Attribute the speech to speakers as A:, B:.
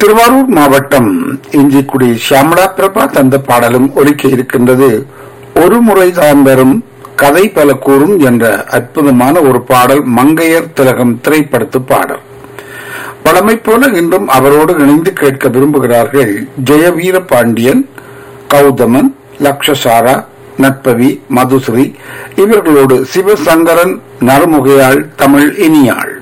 A: திருவாரூர் மாவட்டம் இஞ்சிக்குடி ஷியாமளா பிரபா தந்த பாடலும் ஒலிக்க இருக்கின்றது. ஒரு முறைதான் வரும் கதை பல கூறும் என்ற அற்புதமான ஒரு பாடல், மங்கையர் திலகம் திரைப்படத்து பாடல். வழமை போல இன்றும் அவரோடு இணைந்து கேட்க விரும்புகிறார்கள் ஜெயவீர பாண்டியன், கௌதமன், லக்ஷசாரா, நட்பவி, மதுஸ்ரீ. இவர்களோடு சிவசங்கரன், நறுமுகையாள், தமிழ் இனியாள்.